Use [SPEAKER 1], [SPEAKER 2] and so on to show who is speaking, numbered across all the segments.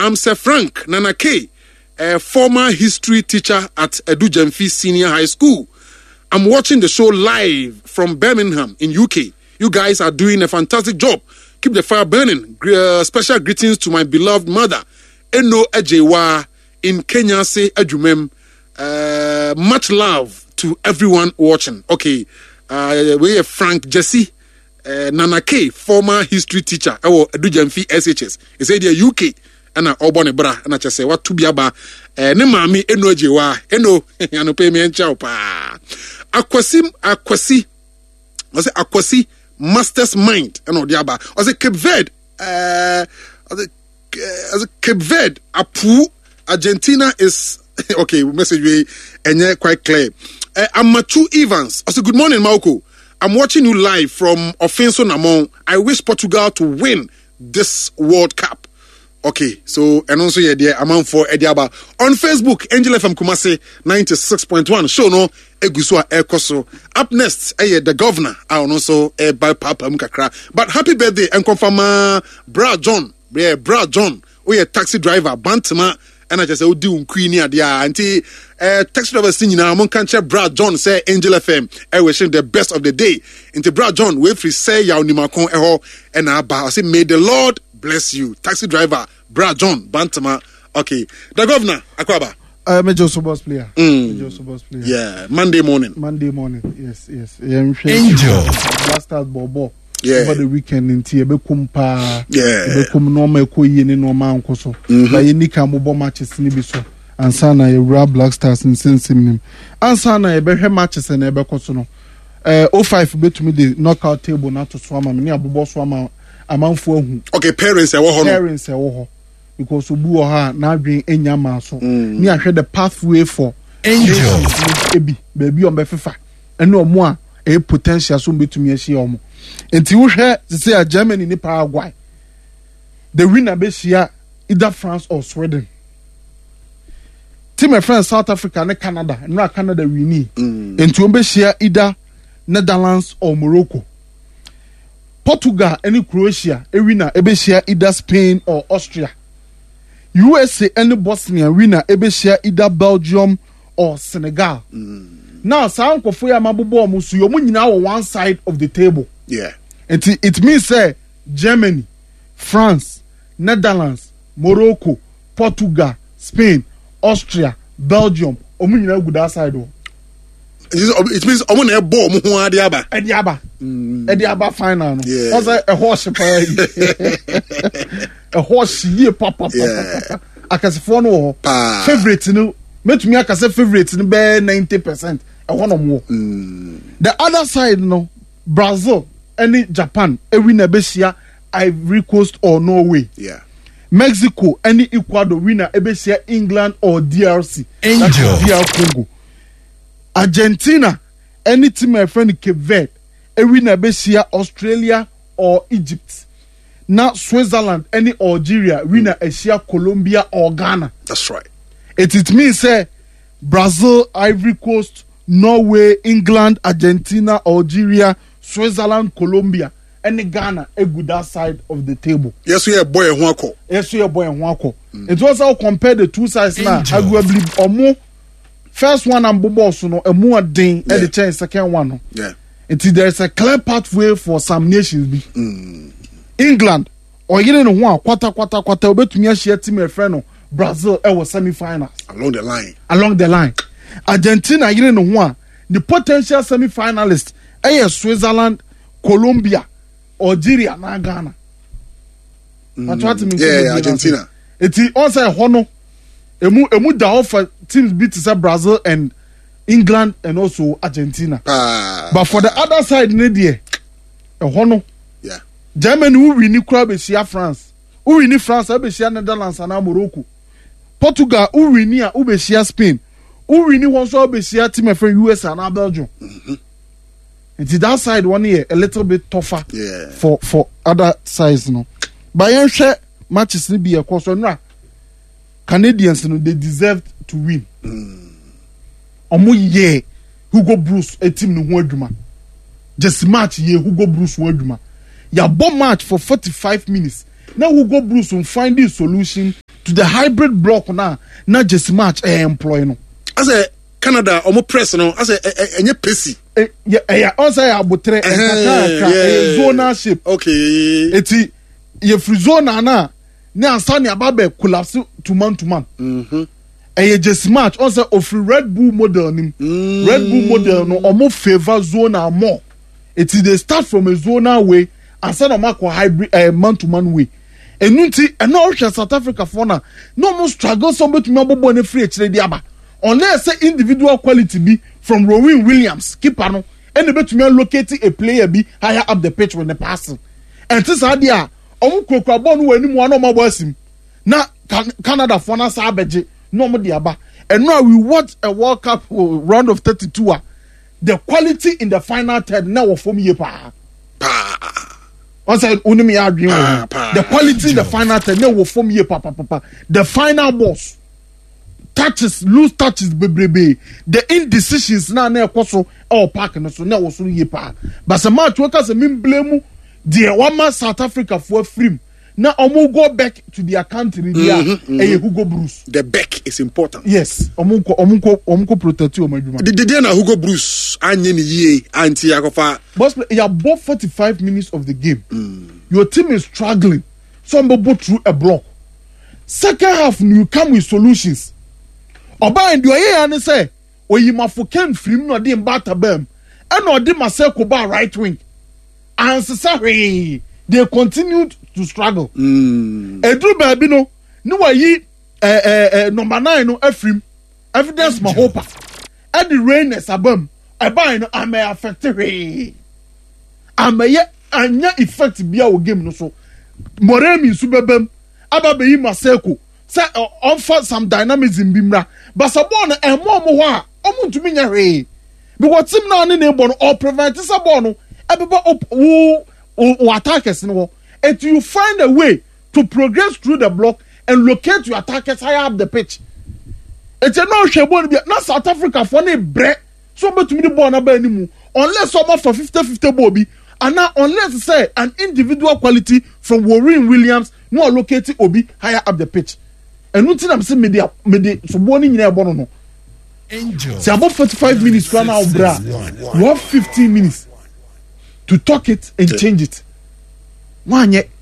[SPEAKER 1] I'm Sir Frank Nana K, a former history teacher at Edu Jemfi Senior High School. I'm watching the show live from Birmingham in UK. You guys are doing a fantastic job. Keep the fire burning. Special greetings to my beloved mother, Eno Ejewa in Kenya, say Ejumem. Much love to everyone watching. Okay, we have Frank Jesse, Nana K, former history teacher. Edu Jemfi SHS. He said the UK. Ana obone bra ana chese what to biaba ne maami eno ajewa eno ano pay me encha pa akwasi was it akwasi master's mind eno diaba was it Cape Verde Cape Verde apu Argentina is okay message we enye quite clear. Amachu Evans also good morning Mauko, I'm watching you live from Offenso Namon. I wish Portugal to win this World Cup. Okay, so and also yeah, dear amount for Ediaba on Facebook. Angel FM Kumasi 96.1 show no egusua ekoso. Up next, the governor. I also by Papa Mukakra. But happy birthday and confirm Bra John. Yeah, Bra John. We a taxi driver Bantama. And I just say do Queenie adia anti taxi driver singing now. Mon can't Bra John say Angel FM. I wish him the best of the day. Into Bra John we free say ya unimakon eho and I say may the Lord bless you. Taxi driver, Brad John, Bantama. Okay. The governor, Akwaba.
[SPEAKER 2] Major Sobos player. Major Sobos player.
[SPEAKER 1] Yeah. Monday morning.
[SPEAKER 2] Yes. Angel. Blasters Bobo.
[SPEAKER 1] Yeah.
[SPEAKER 2] Over the weekend in Tiabekumpa.
[SPEAKER 1] Yeah.
[SPEAKER 2] Bekum normal Koyin normal Koso. By Nika Mobo matches Nibiso. And Sana a Rab Black Stars in Sensim. And Sana a better matches and Ebecosono. 05 bet to me the knockout table not to swam. I'm near Bobo Swama.
[SPEAKER 1] Okay, parents
[SPEAKER 2] because Ubu ha now bring Enyama so. Me I the pathway for
[SPEAKER 3] Angel
[SPEAKER 2] baby on Befifa and no more a potential soon be to me a shiomo. Until you hear to say a Germany in Paraguay. The winner be here either France or Sweden. Team my friends South Africa and Canada and not Canada we need. And to be here either Netherlands or Morocco. Portugal and Croatia, a winner, share either Spain or Austria. USA and Bosnia winner, share either Belgium or Senegal. Now, sound of Fuya Mabubo Musu, you're now on one side of the table.
[SPEAKER 1] Yeah.
[SPEAKER 2] And it means Germany, France, Netherlands, Morocco, Portugal, Spain, Austria, Belgium, Omunina good outside.
[SPEAKER 1] It means I'm gonna ball Ediaba.
[SPEAKER 2] Ediaba final.
[SPEAKER 1] Yeah.
[SPEAKER 2] Was a horse a horse year papa. I can say favorite no. Met me I can say favorite in bare 90%. I want more. The other side no, Brazil, any Japan, a winner Besia, Ivory Coast or Norway.
[SPEAKER 1] Yeah.
[SPEAKER 2] Mexico, any Ecuador winner, Besia, England or DRC.
[SPEAKER 3] Angel.
[SPEAKER 2] DR Congo. Argentina, any team my friend Cape Verde, a winner Besia, Australia or Egypt. Now Switzerland, any Algeria, winner Asia, Colombia or Ghana.
[SPEAKER 1] That's right.
[SPEAKER 2] It means Brazil, Ivory Coast, Norway, England, Argentina, Algeria, Switzerland, Colombia, and Ghana, a good side of the table.
[SPEAKER 1] Yes, we are boy and wako.
[SPEAKER 2] It was all compared the two sides now. Arguably, or more. First one and Bobo no a more ding at the chance second one.
[SPEAKER 1] Yeah.
[SPEAKER 2] Until there's a clear pathway for some nations. England or you know one quarter bet me share team a friend Brazil was semi-finals.
[SPEAKER 1] Along the line.
[SPEAKER 2] Argentina you know one the potential semi-finalists Switzerland, Colombia, Algeria, na Ghana.
[SPEAKER 1] Yeah, Argentina.
[SPEAKER 2] It's also a honor. Emu da offer teams beat Brazil and England and also Argentina. But for the other side, a honor.
[SPEAKER 1] Yeah.
[SPEAKER 2] Germany who win Besia France. Who win France, Besia Netherlands and Morocco. Portugal who win Besia Spain. Who win also Besia team from US and Belgium. And that side one year a little bit tougher.
[SPEAKER 1] Yeah.
[SPEAKER 2] For other sides, no. But I share matches ni be a course on. Canadians, they deserved to win. Omo ye Hugo Bruce a team no adwuma. Just match ye Hugo Bruce adwuma. Ya bomb match for 45 minutes. now Hugo Bruce will find the solution to the hybrid block now. Not just match employ no.
[SPEAKER 1] As a Canada, almost press no. As a pessy.
[SPEAKER 2] Also abutre zonal shape.
[SPEAKER 1] Okay.
[SPEAKER 2] Eti ye free zone na ansani ababe collapse to man. Just match also of Red Bull model nim. Red Bull model no almost favor zone more. It is they start from a zonal way and send a hybrid man-to-man way. And now South Africa for now no more struggle somebody to remember born free diaba. Unless say individual quality be from Rowan Williams, keeper no, and the bit me locating a player be higher up the pitch when the passing. And this idea, born when one of my boys him. Now Canada for now sabeje no more diaba. And now we watch a World Cup round of 32. The quality in the final third now for me pa. I said unimi agree. The quality in the final third now for me pa. The final boss. Loose touches, baby. The indecisions now koso all park and so now so ye pa. But some match workers a mean blame the one man South Africa for free. Now omu go back to their country there. Hugo Bruce.
[SPEAKER 1] The back is important.
[SPEAKER 2] Yes. Omu protect you omajuma.
[SPEAKER 1] The na Hugo Bruce anye ni ye anti yakofa.
[SPEAKER 2] Boss, you above 45 minutes of the game. Your team is struggling. Somebody go through a block. Second half you come with solutions. Oba and your and say, "O you mafuken free no dey mbata bam." And no dey maseko ba right wing. And sorry, they continued to struggle. Edru baby no wa yi number 9 no afrim. Evidence ma hope. And the rain is abam. Eba no am affect we. Am ye anya effect bia o game no so. Moremi subebem aba be yi maseko. Say offer some dynamism bimra. But sabon e mo ho a omuntumi nya hwe. Because team na ne bon or prevent sabon ebeba attackers no. And you find a way to progress through the block and locate your attackers higher up the pitch. It's a no shebon be na South Africa for ne bre so betumi the ball na ba animu unless someone for 50-50 bobby and now unless say an individual quality from Warren Williams no locate obi higher up the pitch. And nothing I'm saying media so boni nyina ebono no. It's about 45 minutes to now bra. You have 15 minutes to talk it and change it. One yet.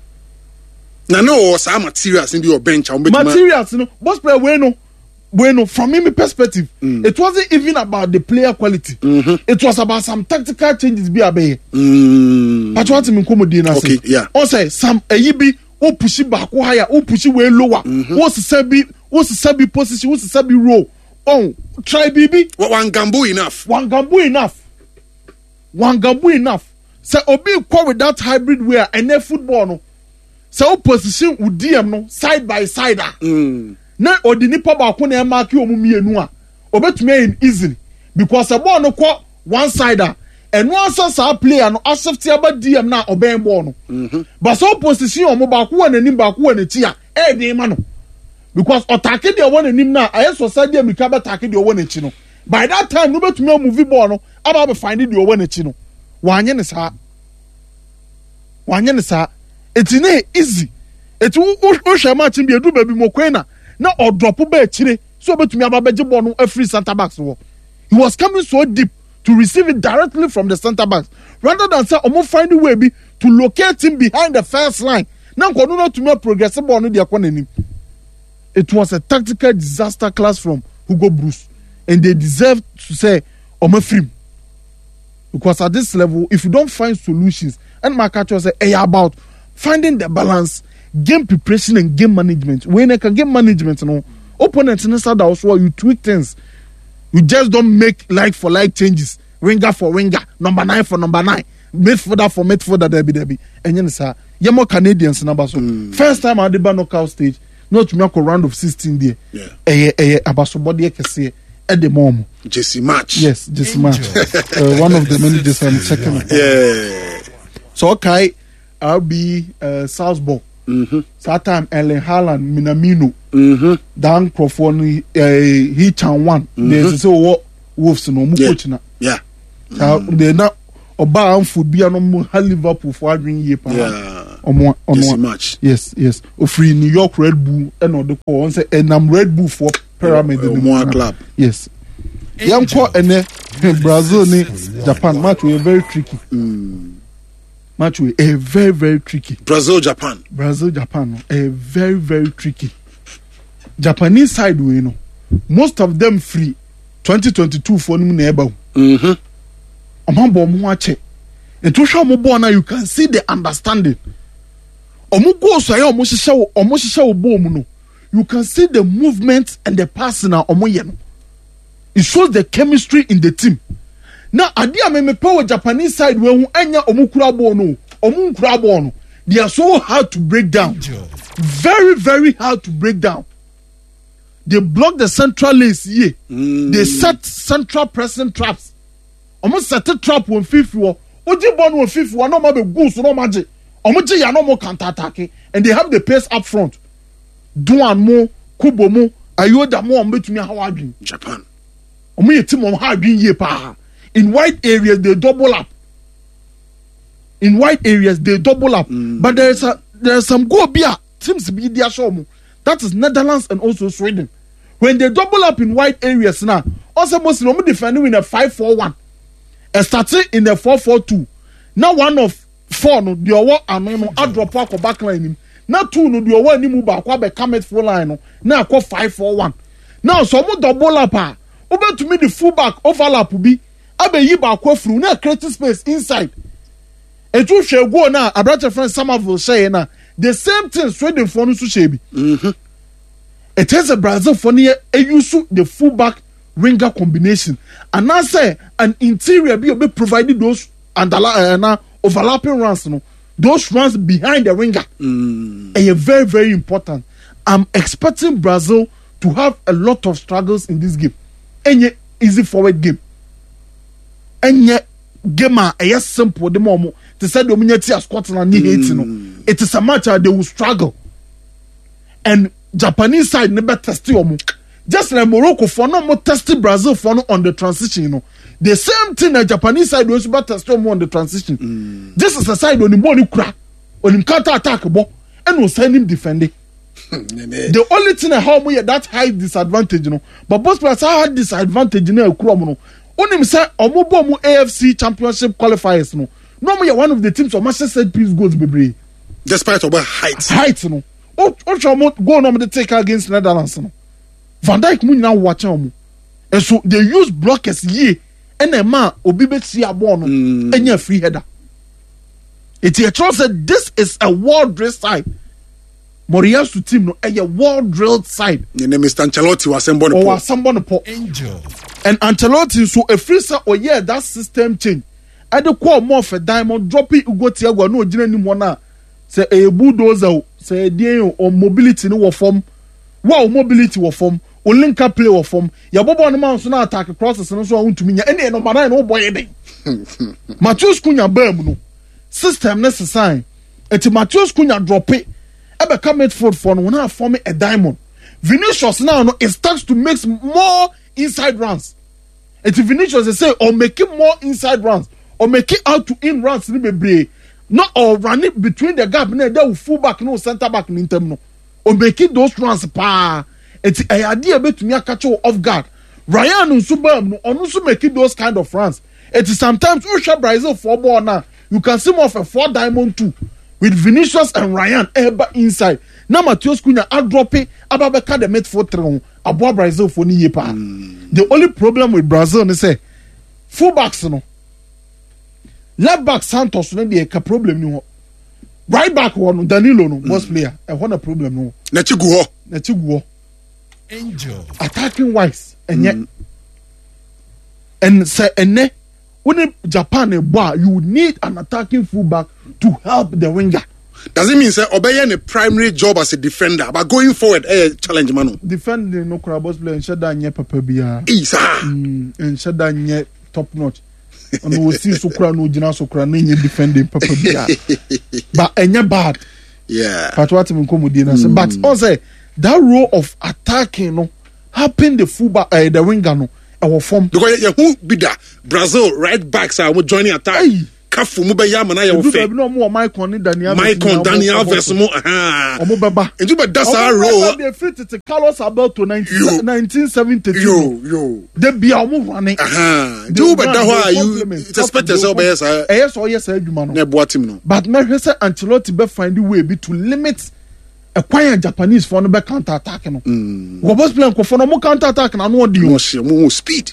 [SPEAKER 1] No, some materials in your bench.
[SPEAKER 2] Materials, no. Boss player, bueno. From my perspective, it wasn't even about the player quality. It was about some tactical changes. Be a bay. But what me come do now?
[SPEAKER 1] Okay, yeah.
[SPEAKER 2] Also, some yibi o pushi back higher, o pushi way lower. What's the sabi position? What's the sabi row? Oh, try BB.
[SPEAKER 1] One gambo enough.
[SPEAKER 2] One gambo enough. So obi kwa with that hybrid wear and then football no. So position with DM no side by side. Na odi nipa ba ko na mark you omumienu a obetumi in easily because the ball no kwa one sider and one sa player no accept about DM na oben ball no. But so position omo ba ko na nim ba ko na ti a e dey ma no. Because attack the one nim na ayeso side am ka attack the one echi no. By that time no betumi move ball no aba be find the one echi no. Wanye ne sa eti ne easy eti wo hwe match bi edu baby mokwena na odrop ba chire so betumi ababeje ball no free center backs wo. He was coming so deep to receive it directly from the center backs rather than say omo find a way be to locate him behind the first line. Na nkono no to me progress ball no de akonanim. It was a tactical disaster class from Hugo Bruce and they deserve to say omo free. Because at this level, if you don't find solutions, and my catcher say, hey, about finding the balance, game preparation and game management. When you can game management, you know, opponents in the side also you tweak things. You just don't make like for like changes. Winger for winger, number 9 for number 9, midfielder for midfielder, Debbie. And you know, sir, you're more Canadians number so. First time I did knockout stage, not to make a round of 16 there. Yeah. About somebody can say. At the moment,
[SPEAKER 1] Jesse Match.
[SPEAKER 2] Yes, Jesse Match. One of the managers I'm checking.
[SPEAKER 1] Yeah.
[SPEAKER 2] So okay, I'll be Salzburg. That time Ellen Haaland, Minamino. Dan Crawford, he chan one. There's so what Wolves no more coaching.
[SPEAKER 1] Yeah.
[SPEAKER 2] They're not Oba and food be no more Liverpool for arguing ye.
[SPEAKER 1] Yeah. Jesse match.
[SPEAKER 2] Yes. Ofri New York Red Bull and the call say and I'm Red Bull for Pyramid in
[SPEAKER 1] the club.
[SPEAKER 2] Yes. Yanko and Brazil ni Japan match we very tricky. Match we a very tricky.
[SPEAKER 1] Brazil Japan
[SPEAKER 2] a very tricky. Japanese side we know most of them free 2022 for them neighbor. Amambo mu ache. Eto hwa mo bo na you can see the understanding. Omo go so ya omo hihye wo bo mu no. You can see the movement and the passing na omo ye no. It shows the chemistry in the team. Now ade a me power Japanese side we hu anya omo kura bo no. Omo kura bo no. They are so hard to break down. Very hard to break down. They block the central lanes here. They set central pressing traps. Almost set a trap when FIFA. Oji born when FIFA. No more be goose. No magic. Omoji ya no more counter attacking. And they have the pace up front. Duan mo, Kubo mo, Ayoda mo. Ombe to me how I dream.
[SPEAKER 1] Japan.
[SPEAKER 2] Omo team on how dream ye pa. In wide areas they double up. But there is some go bia teams be there show mo. That is Netherlands and also Sweden. When they double up in wide areas now, also most of them defending in a 5-4-1. And starting in the 4-4-2. Now one of four no the over and I drop back backline. Now two no the over ni move back be come at full line no. Now 5-4-1. Now some double up over to me the fullback overlap will be abe yi back through now create space inside. And two shall go now. A brother friend Somerville say now. The same thing Sweden for no shebi. It is a Brazil for near a use the fullback winger combination. And I say an interior be provided those and overlapping runs, no, those runs behind the winger. And very important. I'm expecting Brazil to have a lot of struggles in this game. Any easy forward game. Any game a simple the moment to say the community of Scotland need hating. It is a match they will struggle. And Japanese side never test you. Just like Morocco for no more testing Brazil for no on the transition, you know. The same thing the Japanese side was about test you more on the transition. This is a side on the money crack, on him counter attack and will send him defending. The only thing I have that high disadvantage, you know. But both players had disadvantage in the Kuromono. Only say Omobomu AFC Championship qualifiers, no. Normally one of the teams of Manchester City goes be
[SPEAKER 1] despite of height.
[SPEAKER 2] Height, no. Go on the take against Netherlands, no. Van Dijk mu now watch am. And so they use blockers ye and a man obi be see abon no enya free header. It a chance that this is a world drilled side. Moriyasu team no a world drilled side.
[SPEAKER 1] The name is Ancelotti was somebody
[SPEAKER 2] po. Angel. And Ancelotti so a freezer or yeah that system change. I the call more for diamond drop it go Thiago no gina ni mo na say a bulldozer say dey on mobility no form. Wow mobility wo form. O link up play or form. Ya bobo no man so na attack crosses no so want to me. Any number 9 no boy dey. Matheus Cunha bam no. System necessary. Eti Matheus Cunha drop it. Ebe come midfield for no na form a diamond. Vinicius now no it starts to make more inside runs. Eti Vinicius they say or making more inside runs or make it out to in runs ni bebre. Not or run it between the gap na there full back no center back in term no. Or make it those runs pa. It's a idea between catch off guard. Ryan and Subam no also make those kind of runs. It is sometimes Usha Brazil 4 ball now. You can see more of a 4 diamond 2 with Vinicius and Ryan ever inside. Now Matheus Cunha I drop it about the midfield 3 about Brazil for ni yepa. The only problem with Brazil is say fullbacks no. Left back Santos no be a problem no. Right back one Danilo no most player. I want a problem no. Netiguo. Angel. Attacking wise and yet and say and when Japan a bar you would need an attacking fullback to help the winger.
[SPEAKER 1] Does it mean say obey a primary job as a defender but going forward challenge manu?
[SPEAKER 2] Defending no crabos play and shada nye papa bia.
[SPEAKER 1] Isa.
[SPEAKER 2] And shada nye top notch. And we see Sukra no Jina Sukra nye defending papa bia. But enye bad.
[SPEAKER 1] Yeah.
[SPEAKER 2] But what me come with but also that role of attacking no happen the fullback the winger no our form
[SPEAKER 1] because who be that Brazil right backs are joining attack. careful mu be ya mana ya wo fe
[SPEAKER 2] no mo Maicon Daniel
[SPEAKER 1] Alves mo
[SPEAKER 2] omo beba
[SPEAKER 1] nti be that's our role
[SPEAKER 2] they fit to Carlos Alberto 1972
[SPEAKER 1] yo
[SPEAKER 2] the bia omo running
[SPEAKER 1] do be da ho you expect yourself be yes
[SPEAKER 2] yes adwuma no
[SPEAKER 1] na boa team no
[SPEAKER 2] but me say Ancelotti be find the way be to limit a quiet Japanese for no be counter attack no go boss plan ko for no counter attack na no di
[SPEAKER 1] mo speed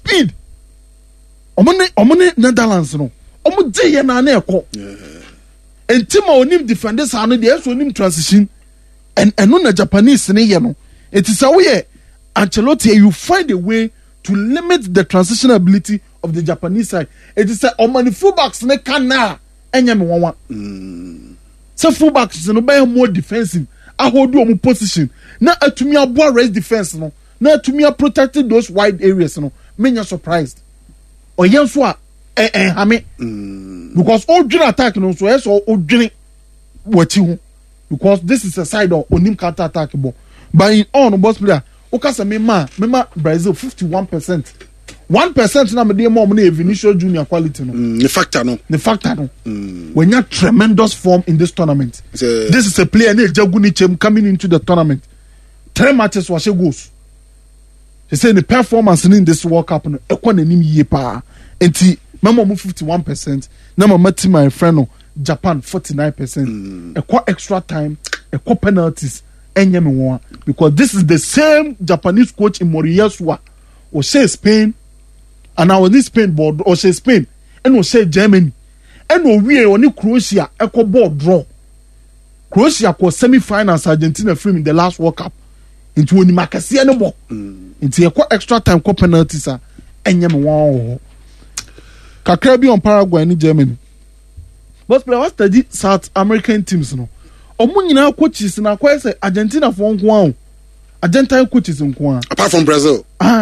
[SPEAKER 2] omone Netherlands no omo je ye na ekọ entima onim defenders anu de eso onim transition and no na Japanese ne ye no it is away Ancelotti you find a way to limit the transition ability of the Japanese side. It is omani fullbacks ne kana enya me wonwa so fullbacks no be more defensive ahodu omo position na atumi abo rest defense no na atumi protect those wide areas no menya surprised oyen so a hame because all dream attack no so eso odwene wati ho because this is a side of onim counter attack ball but in on boss player okasa me Brazil 51% 1% na me dey more na Vinicius Junior quality no
[SPEAKER 1] the factor no
[SPEAKER 2] when you tremendous form in this tournament this is a player na Jaguni Chem coming into the tournament 3 matches was goals. He said the performance in this World Cup no economy ye pa enti mama 51% na mama team my friend no Japan 49% equal extra time equal penalties enye me won because this is the same Japanese coach in Moriyasu o say Spain and now this Spain board or say Spain and o say Germany and o we oni Croatia equal board draw Croatia ko semi-finals Argentina film in the last World Cup into oni makasi no more into equal extra time equal penalties enye me won kakra bi on Paraguay ni Germany but play what study South American teams no omo nyina coaches na kwa say Argentina for nko Argentine coaches nko
[SPEAKER 1] apart from Brazil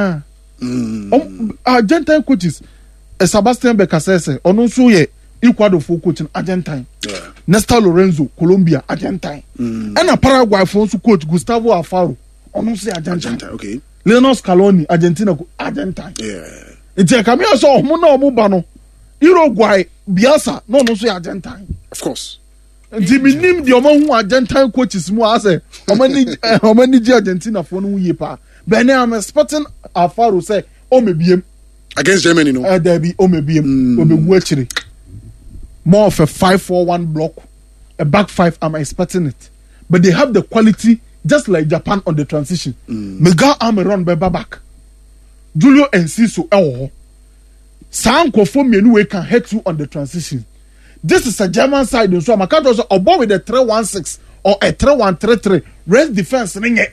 [SPEAKER 2] Argentine coaches Sebastian Becasese ono so ye Ecuador for coaching Argentine Néstor Lorenzo Colombia Argentine and a Paraguay for coach Gustavo Alfaro ono so Argentine
[SPEAKER 1] okay
[SPEAKER 2] Lionel Scaloni Argentina Argentine it's a cameo so omo na omo ba no Uruguay Bielsa no so Argentine
[SPEAKER 1] of course
[SPEAKER 2] the minim the omo Argentine coaches mu ase omo ni Argentina for no ye pa but now I'm expecting Alfaro say o mebiem
[SPEAKER 1] against Germany no
[SPEAKER 2] there be o mebiem obewu achire more of a 5-4-1 block a back five I'm expecting it but they have the quality just like Japan on the transition Miguel Almiron be back Julio Enciso Sankofo mienu we can hurt you on the transition. This is a German side so I can't also above with a 3-1-6 or a 3-1-3-3 rest defense ringe.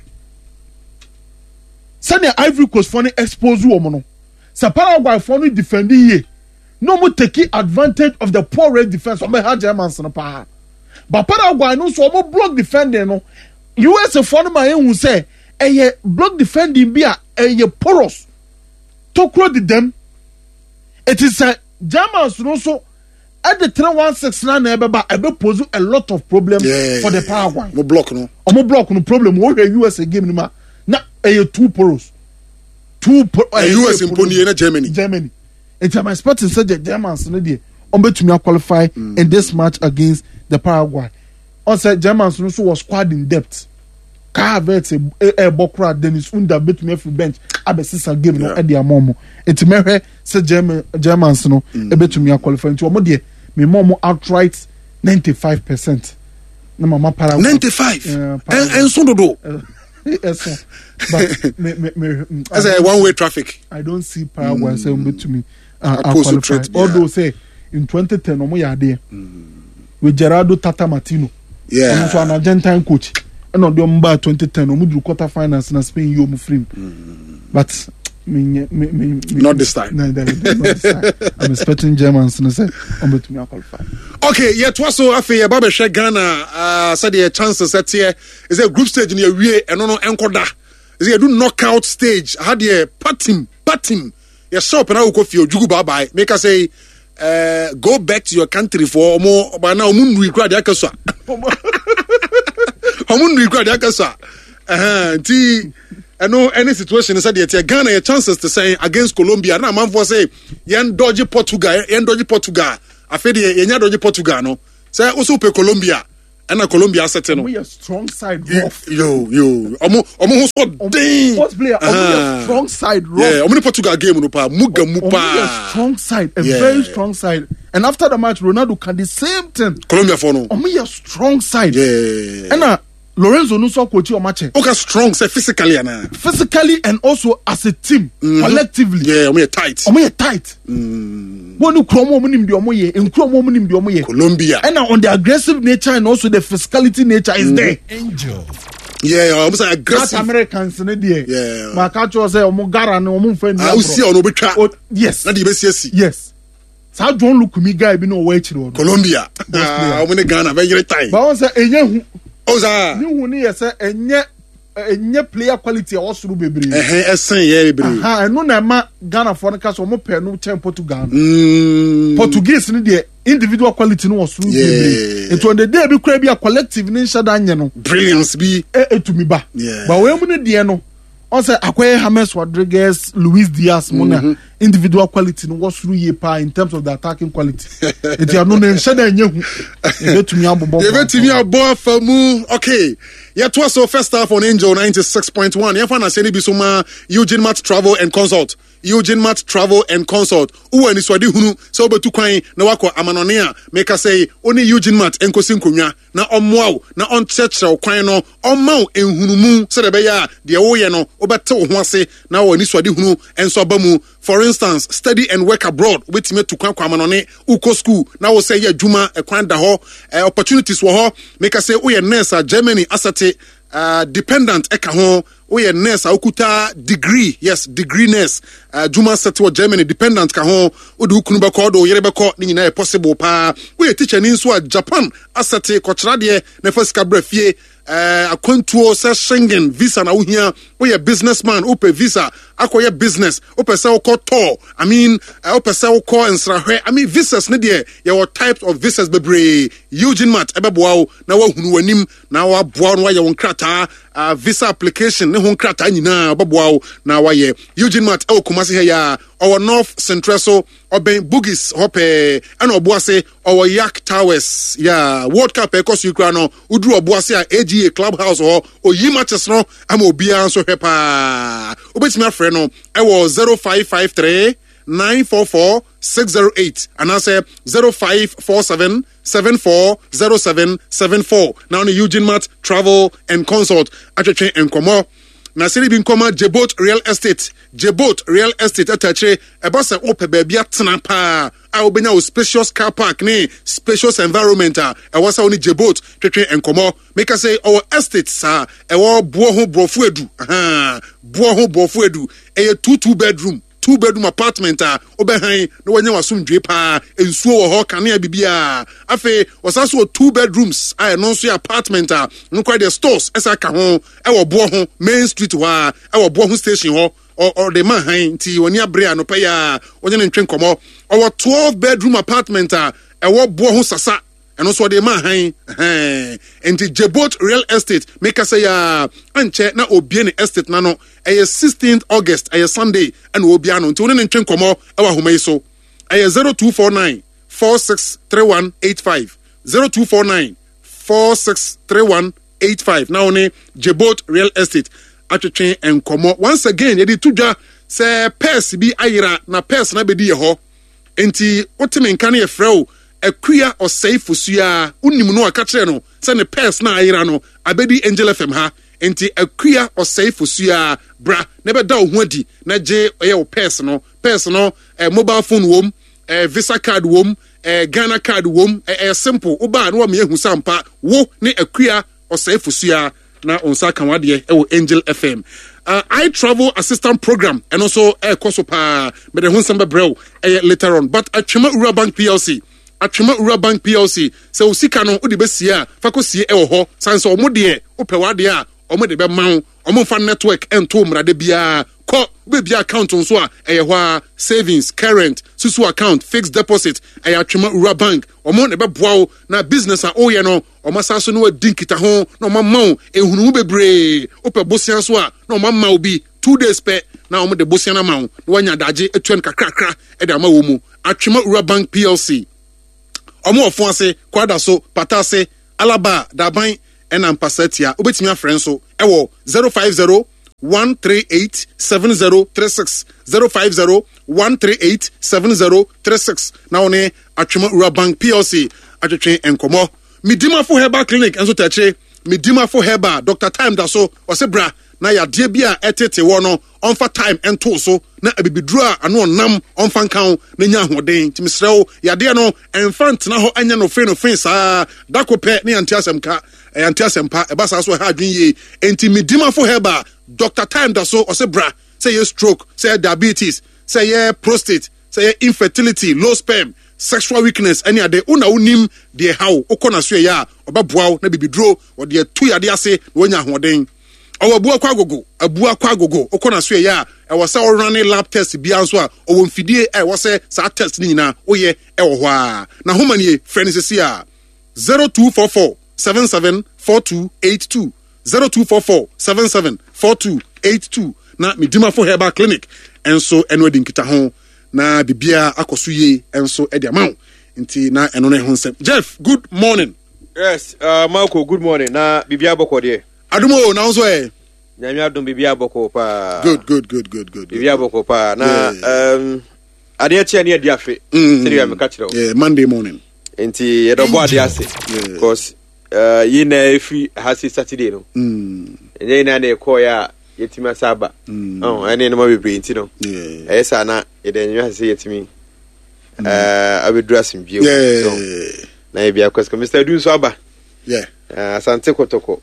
[SPEAKER 2] Send the Ivory Coast for expose you no. Sa Paraguay for defending ye. No more taking advantage of the poor rest defense of my Germans no pa. But Paraguay no so more block defending no. US for my who say a block defending be a porous. Tokro di them. It is a Germans also at the 3-1-6 na ebeba ebe pose a lot of problems for the Paraguay.
[SPEAKER 1] Mo block no.
[SPEAKER 2] Omo block no problem. Wo US game ni ma na two poros.
[SPEAKER 1] US imponi na
[SPEAKER 2] Germany. It's my expecting say the Germans no dey on betumi qualify in this match against the Paraguay. On say Germans also was squad in depth. Ka Havertz Bokra Dennis Unda betumi free bench abesisa game no e dey amomo. Enti mehwe say Germans no e betumi qualify nti omo dey me momo outright 95%. Na mama Paraguay
[SPEAKER 1] 95 and so do
[SPEAKER 2] yes but
[SPEAKER 1] as a one way traffic
[SPEAKER 2] I don't see Paraguay say betumi qualify. Although say in 2010 omo ya dey with Gerardo Tata Martino so an Argentine coach and on the 2010 omo quarter finals na Spain you omo free but
[SPEAKER 1] not this time.
[SPEAKER 2] No, not this time. I'm expecting Germans to say omo to qualify.
[SPEAKER 1] Okay, yet was so afi Baba share Ghana said the chances that here is a group stage in your way and no encoda. Is you do knockout stage had the patim your shop and I will go for jugu bye make us say go back to your country for more by now moon require the akasa moon require the akasa I know any situation is that Ghana your chances to say against Colombia na man for say yen dodgy Portugal afede yenya doje Portugal no say also pe Colombia and Colombia set no
[SPEAKER 2] we a strong side rough
[SPEAKER 1] yo omo ho so den
[SPEAKER 2] first player a strong side rough
[SPEAKER 1] yeah omo Portugal game no pa muga mu pa
[SPEAKER 2] a strong side very strong side and after the match Ronaldo can the same thing
[SPEAKER 1] Colombia for no
[SPEAKER 2] omo a strong side
[SPEAKER 1] yeah
[SPEAKER 2] and Lorenzo no so coach o match
[SPEAKER 1] okay strong say physically
[SPEAKER 2] and also as a team collectively
[SPEAKER 1] yeah omo tight
[SPEAKER 2] wonu kromo omo nim de omo ye enkromo omo nim de omo ye
[SPEAKER 1] Colombia
[SPEAKER 2] and on the aggressive nature and also the physicality nature is there
[SPEAKER 3] Angel
[SPEAKER 1] yeah almost aggressive
[SPEAKER 2] that Americans in there
[SPEAKER 1] yeah
[SPEAKER 2] ma ka cho say omo gara no omo mfa
[SPEAKER 1] ah usi ono betwa
[SPEAKER 2] yes
[SPEAKER 1] na de be siesi
[SPEAKER 2] yes sa John Lukumi guy bi no wo achiro
[SPEAKER 1] Colombia omo ne Ghana be yere time
[SPEAKER 2] ba won say enye hu
[SPEAKER 1] oza
[SPEAKER 2] ni hu ni yese enye player quality osuru bebre
[SPEAKER 1] esen ye bebre
[SPEAKER 2] eno na ma Ghana for nka so mo pe no chen Portugal Portuguese ni de individual quality no osuru bebre it on the day bi kura bi a collective ni nshada anye no
[SPEAKER 1] brilliance bi
[SPEAKER 2] etumi ba ba we mu ni de no on say Akwe James Rodriguez, Luis Diaz mona individual quality no osuru ye pa in terms of the attacking quality it ya no na nshada anye hu etumi abobo
[SPEAKER 1] etumi abo famu okay yet was so first half on Angel 96.1 ya fa na se ni bi so ma Eugene Mart Travel and Consult uwe ni swadi hunu so betu kwan na wako amanone a meka say oni Eugene Mart enkosi nkonwa na ommoa na on chechre kwan no omma enhunumu se de be ya de wo ye no obete wo ho ase na wo ni swadi hunu enso abamu for instance study and work abroad wetime tu kwan kwa amanone uko school na wo say ya adwuma ekwan da ho opportunities wo ho meka say wo ye nurse a Germany asate dependent eka ho we a nurse akuta degree degree nurse juma set wo Germany dependent ka ho wo de ukunu beko do yere beko ni nyina possible pa we a teacher ni nso a Japan asate kochra de na fasika brafie akwantuo se Schengen visa na wo hia we a businessman ope visa akoye business ope se okoto I mean ope se okọ nsrahwe I mean visas ne de your types of visas bebre Eugene Mart ebeboa na wa hunu wanim na wa boa no wa ye won krata visa application ne ho krata nyina obeboa na wa ye Eugene Mart Kumasi he ya our North Central so oben Bugis hope ana oboase our Yak Towers ya World Cup ekos ukra no udru oboase a AGA Clubhouse ho oyi matches no ama obia so hepa obetimi afre no e wo 0553 944 608 and I say 0547 740774 now the Eugene Mart Travel and Consult atwetwe enkomo na seri bi nkoma Jebot Real Estate atache ebasa ope baabi atena pa a obenya o spacious car park ne spacious environment a ewasa oni Jebot twetwe enkomo make us say our estate sa ewo buo ho brofu edu eye 2 bedroom apartment a obehan no wanya wasumdwe pa ensuo wo ho kanea bibia afi wasaso 2 bedrooms a no so apartment a no kwa the stores esa ka ho e wo bo ho main street wa e wo bo ho station ho or the man ti woni abre no pa ya wonye ne ntwen komo or 12 bedroom apartment a e wo bo ho sasa and also the man and the Jebot Real Estate make us say anche na obie ne estate na no 16th August Sunday and obiano nti woni ne ntwen komo e wa homai so 0249 463185 0249 463185 now ne Jebot Real Estate atwetwe enkomo once again yedi tudwa se pers bi ayira na pers na bedi ye ho enti wotime nka na ye frɛ Akuya or safe fusuya unimu no akatre no se ne pers na ayira no abedi Angel FM ha enti akuya or safe fusuya bra nebe da ho adi na je ye o pers no mobile phone wom visa card wom Ghana card wom simple oba no me ehu sampa wo ne akuya or safe fusuya na onsa kanwade e wo Angel FM I travel assistant program and also koso pa me de hu samba brew later on but Atwema Ura Bank PLC se usika no odi besia fakosie e wo ho sanso omo de opewade a omo de be man omo fa network ento mrade bia ko be account nso a eye ho a savings current susu account fixed deposit eye Atwema Ura Bank omo ne be boa na business a oye no omo saso no adinkita ho na omo ma ehunu bebre ope bosia so a na omo ma obi 2 days pe na omo de bosia na ma no wanya daje etuen kakrakra e de ma wo mu Atwema Ura Bank PLC omo ofo ase kwada so patase alaba daban ena mpasatia obetimi afren so ewo 050 138 7036 050 138 7036 na one Atwema Ura Bank PLC atwetwe enkomo Midimafo Herbal Clinic enso tache Midimafo Herbal Dr. Time da so osebra na yade bia etete wo no onfa time ento so na abibidru a ano nam onfa nkan na nya hoden timisrew yade no enfant na ho anya no fe saa dakope ne antiasemka antiasempa ebasa so ha adwen ye enti Midimafo Herbal Dr. Time da so osebra say ye stroke say diabetes say ye prostate say ye infertility low sperm sexual weakness any ade una unim de how okona so ya obaboaw na bibidro o de tu yade ase wonya hoden owabu akwa agogo okona so ya e wo se running lab test bia nso a owo mfidie e wo se sa test ni nyina oye e wo ho a na homanie friends a 0244 774282 0244 774282 na Midimafo Herbal Clinic enso enwedi nkita ho na bibia akoso ye enso e de amaw nti na eno ne ho nsem Jeff good morning.
[SPEAKER 3] Yes Marco good morning na bibia boko de
[SPEAKER 1] adumo na nso
[SPEAKER 3] nyame adom bibia boko pa
[SPEAKER 1] good
[SPEAKER 3] bibia boko pa na ade eche ne ade afe seri ya meka kire
[SPEAKER 1] yeah Monday morning
[SPEAKER 3] nti ye do bo ade ase because yi na efi hasi Saturday no enye na na ko ya yetima saba ene no mabebre nti no esa na ede nyu hasi yetimi abedura simbio na e bia kwasko Mr. Du so aba asante kotoko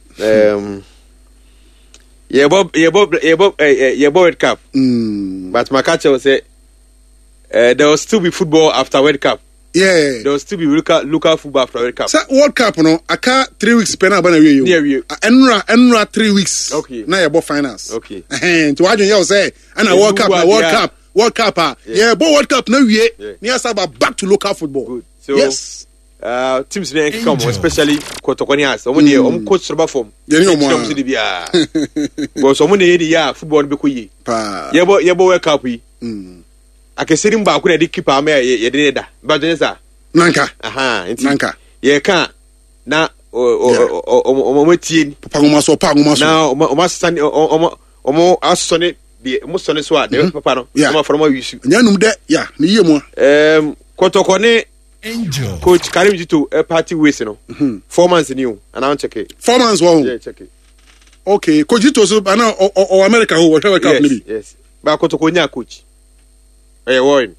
[SPEAKER 3] ye World Cup but Makache will say there will still be football after World Cup. There will still be local football after World Cup.
[SPEAKER 1] So World Cup no aka 3 weeks pena bana we you. Enra 3 weeks.
[SPEAKER 3] Okay.
[SPEAKER 1] Na yebo finals.
[SPEAKER 3] Okay.
[SPEAKER 1] To wadun you say ana World Cup yeah bo World Cup na we near saba back to local football.
[SPEAKER 3] Good. So
[SPEAKER 1] yes.
[SPEAKER 3] Teams dey come especially Kotokonias. Omo dey coach Roba form. Teams dey bia. Because omo dey ya football be ko yi.
[SPEAKER 1] Pa.
[SPEAKER 3] Yebo World Cup yi. Akesirim ba ko na dey keeper ma ye dey da. Ba dey sa.
[SPEAKER 1] Nanka.
[SPEAKER 3] Nti.
[SPEAKER 1] Nanka.
[SPEAKER 3] Ye kan na omo tie
[SPEAKER 1] papa ngoma so
[SPEAKER 3] na omo stand omo asone de omo sone so a de papa no omo forma wisu.
[SPEAKER 1] Nyanum de ya ni ye mo.
[SPEAKER 3] Kotokone Angel. Coach Karim Jito party ways no. 4 months new and I check it.
[SPEAKER 1] 4 months wow.
[SPEAKER 3] Yeah, check it.
[SPEAKER 1] Okay, Coach Jito so ana o America who whatever cup maybe.
[SPEAKER 3] Yes. Ba Kotokonya coach. Warren.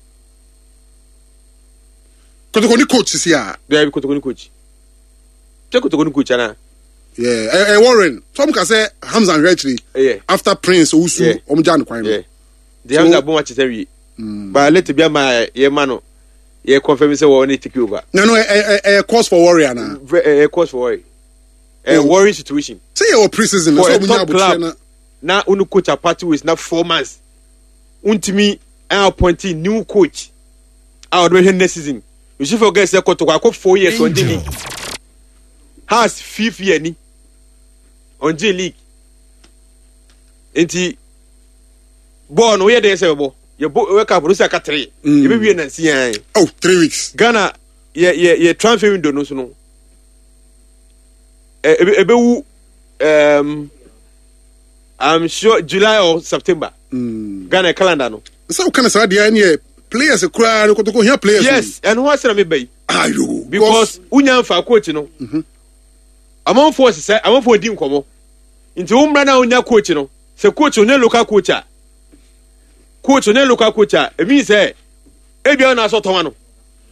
[SPEAKER 1] Kotokoni coach is here.
[SPEAKER 3] There be Kotokoni coach. Check Kotokoni coach ana.
[SPEAKER 1] Yeah, Warren. Some can say Hamza and Retri.
[SPEAKER 3] Yeah.
[SPEAKER 1] After Prince Usu omjan kwan.
[SPEAKER 3] Yeah. The Hamza bon match every. But let be my ye mano. Yeah, confirm say we need to take over.
[SPEAKER 1] No, a course for Warrior now.
[SPEAKER 3] A course for Warrior. A worrying situation.
[SPEAKER 1] Say your pre-season.
[SPEAKER 3] For a top club. Now, unu coach a party with now 4 months. Untimi, I appointing new coach. I would wait next season. You should forget say Kotoko 4 years on the league. Has 5th year ni on the league. Enti, born where they say bo. You wake up Russia 3. You be in and see.
[SPEAKER 1] 3 weeks.
[SPEAKER 3] Ghana, yeah, transfer window no so no. I'm sure July or September. Ghana calendar no.
[SPEAKER 1] So can I say the players cry no Kotoko here players.
[SPEAKER 3] Yes, and what say me bay?
[SPEAKER 1] Ayo.
[SPEAKER 3] Because unya fa coach no. Among force say among for dim komo. Nti umbra na unya coach no. Se coach unya local coach a. Coach on local coach e mean say e bia na so to no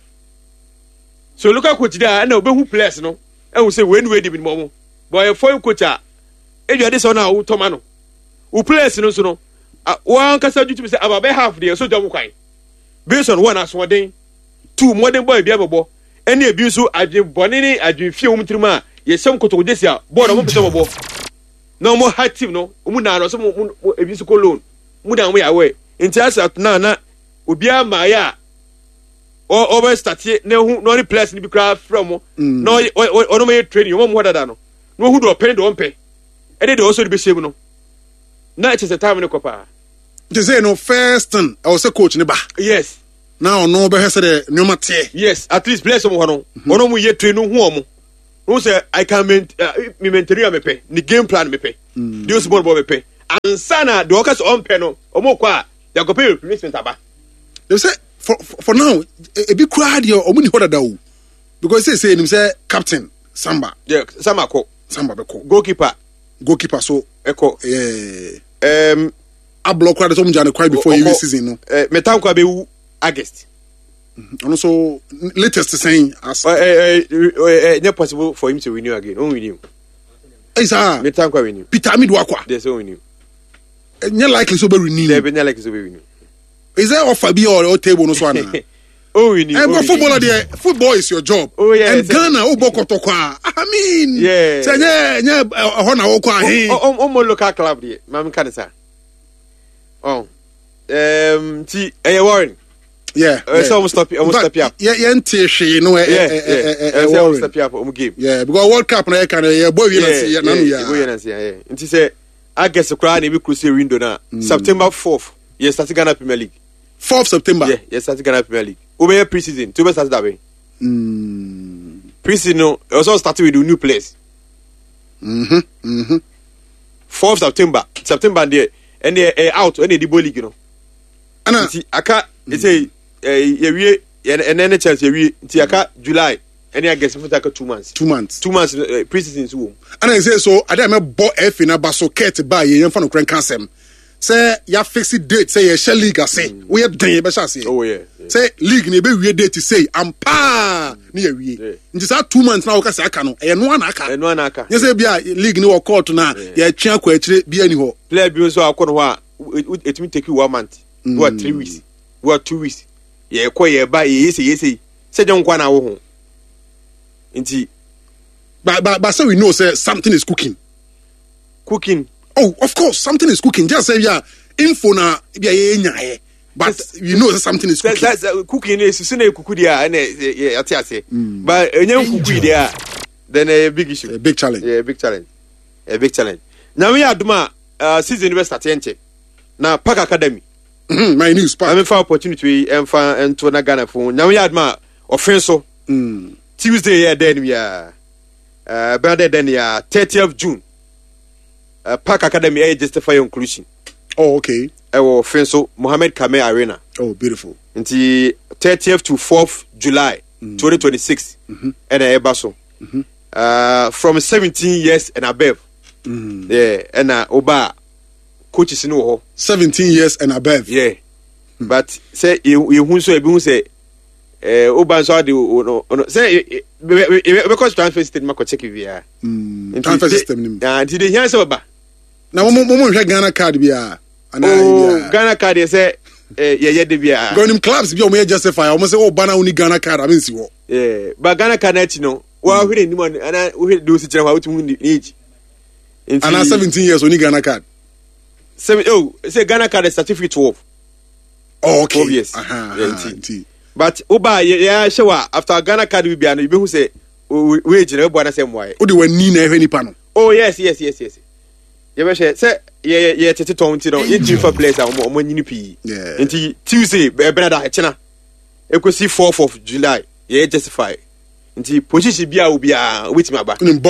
[SPEAKER 3] so local coach there na obehu players no e wo say we dey be mo boy foreign coach e bia dey so na wo to ma no wo players no so no one kasa duty say about half there so jam kwan based on one as one den two modern boy bia bebo ene e bi so adwen bone ni adwen fie wo mtirima ye sem kotoko desi a board mo pese bebo no mo high team no mu na no so mo e bi so ko loan mu na mo ya we inti asat na obia maaya over start na hu no place ni bi kra from no ono me training mo mo dada no no hu do pen do ompe e dey also be shame no na it is a time no kopa
[SPEAKER 1] you say no first thing I was a coach ni ba
[SPEAKER 3] yes
[SPEAKER 1] now no be say the nyoma te.
[SPEAKER 3] Yes, at least players omo no ono mu ye train no hu omo no say I can maintain me pay the game plan me pay the support ball me pay and sana the workers on pay no omo kwa they go pay replacement aba.
[SPEAKER 1] They say for now e be cry there omo ni hoda da o because say him say captain Samba.
[SPEAKER 3] Yeah, Samba be ko goalkeeper so
[SPEAKER 1] eko a block crowd so mjane cry before every season no
[SPEAKER 3] metan kwa be August.
[SPEAKER 1] And also latest saying as
[SPEAKER 3] not possible for him to renew again. On renew.
[SPEAKER 1] Is ah
[SPEAKER 3] metan kwa renew.
[SPEAKER 1] Peter Midwakwa.
[SPEAKER 3] There's no renew.
[SPEAKER 1] Not likely to be renew.
[SPEAKER 3] There be not likely to be renew.
[SPEAKER 1] Is there offer be or table no so na?
[SPEAKER 3] Oh, renew.
[SPEAKER 1] And footballer there, football is your job.
[SPEAKER 3] Oh yeah.
[SPEAKER 1] And Ghana obokotokwa. I mean,
[SPEAKER 3] yeah.
[SPEAKER 1] Say nya hona okwa he.
[SPEAKER 3] Oh, local club there. Mam kanisa. Oh. Warren.
[SPEAKER 1] Yeah.
[SPEAKER 3] So almost stop you. Almost stop you up.
[SPEAKER 1] Yeah, ntehwe no
[SPEAKER 3] almost stop you up on game.
[SPEAKER 1] Yeah, because World Cup na can boy we na see na no ya.
[SPEAKER 3] Boy na see yeah. Nti say I guess cry na be cruise window na September 4th. Yes, start Ghana Premier League.
[SPEAKER 1] 4th September.
[SPEAKER 3] Yeah, yes, start Ghana Premier League. Over pre-season, to be started that way. Pre-season no, also started with the new players. 4th September there, and they out and they league, you know.
[SPEAKER 1] Ana
[SPEAKER 3] aka say yewie and then chance yewie nti aka July and I guess for 2 months.
[SPEAKER 1] 2 months.
[SPEAKER 3] 2 months pre-season so.
[SPEAKER 1] And I say so I dey me bo F na ba so ket ba ye yemfa no kran kansem. Say ya fix date say ye share league ase. We den ye be sha say.
[SPEAKER 3] Oh yeah.
[SPEAKER 1] Say league na be wie date say ampa na ye wie. Nti sa 2 months na wo ka say aka no e no na aka. Ye say bia league ni wo court na ye twa kwa akire bia ni ho.
[SPEAKER 3] Player bi so akọ no ho a it mean take you 1 month. What 3 weeks? What 2 weeks? Ye ko ye ba ye say. Say don kwa na wo ho. Nti
[SPEAKER 1] but so we know say something is cooking. Oh, of course, something is cooking. Just say yeah, info na bia ye but you know that something is cooking.
[SPEAKER 3] That's cooking is soon a kuku dia and atiase. But enye kuku dia then a big issue.
[SPEAKER 1] A big challenge.
[SPEAKER 3] Yeah, a big challenge. Now we aduma season we start enche. Na Park Academy.
[SPEAKER 1] My news Park.
[SPEAKER 3] I mean for opportunity and to na Ghana phone. Now we aduma offenso. Tuesday yeah then we are better than 30th June. Park Academy justify inclusion.
[SPEAKER 1] Oh, okay.
[SPEAKER 3] Ewo Fenso Mohammed Kame Arena.
[SPEAKER 1] Oh, beautiful.
[SPEAKER 3] Until 30th to 4th July 2026. And Ebaso. From 17 years and above. Yeah, and Oba coaches no
[SPEAKER 1] 17 years and above.
[SPEAKER 3] Yeah. But say you so ebi say Oba so the say because transfer system ma ko check via.
[SPEAKER 1] Transfer system nim.
[SPEAKER 3] Did they hear say Oba?
[SPEAKER 1] Na mo hwe Ghana card bia.
[SPEAKER 3] Ghana card say yeah de bia.
[SPEAKER 1] Go nim clubs bia o me justify o mo say o bana uni Ghana card am nsi wo.
[SPEAKER 3] Yeah, but Ghana card na no. Wa hwe ni mo ana hwe do si kire wa utu ni age.
[SPEAKER 1] Ana 17 years oni Ghana card.
[SPEAKER 3] Say Ghana card is certificate 12.
[SPEAKER 1] Oh, okay.
[SPEAKER 3] 12 years. But Oba yeah showa after Ghana card we bia no you be who say we age na bo na say moye.
[SPEAKER 1] O de wani na ehwe nipa no.
[SPEAKER 3] Oh yes. You be say yeah tete tonti no you for players omo nyini pi.
[SPEAKER 1] Yeah.
[SPEAKER 3] Nti Tuesday be na da chena. Ekosi 4th of July yeah justify. Nti position bia obi a wait me aba.